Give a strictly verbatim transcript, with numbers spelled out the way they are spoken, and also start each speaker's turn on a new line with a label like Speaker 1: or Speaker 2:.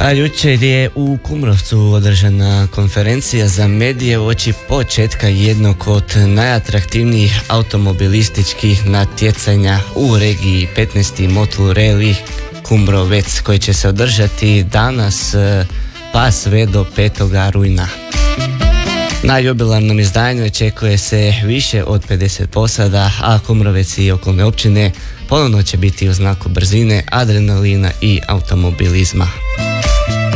Speaker 1: A jučer je u Kumrovcu održana konferencija za medije uoči početka jednog od najatraktivnijih automobilističkih natjecanja u regiji, petnaesti Motul Rally Kumrovec, koji će se održati danas pa sve do petog rujna. Na jubilarnom izdanju očekuje se više od pedeset posada, a Kumrovec i okolne općine ponovno će biti u znaku brzine, adrenalina i automobilizma.